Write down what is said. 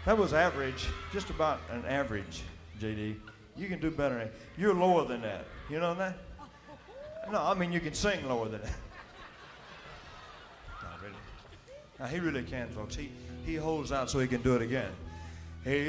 That was average, just about an average, JD. You can do better than that. You're lower than that. You know that? No, I mean you can sing lower than that. Not really. Now he really can, folks. He holds out so he can do it again. Hey.